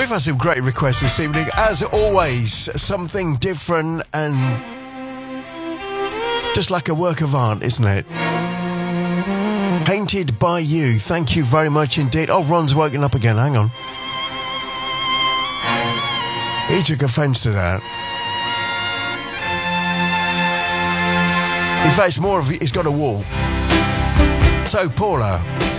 We've had some great requests this evening. As always, something different and just like a work of art, isn't it? Painted by You. Thank you very much indeed. Oh, Ron's woken up again. Hang on. He took offence to that. In fact, it's more of he's got a wall. So, Paula,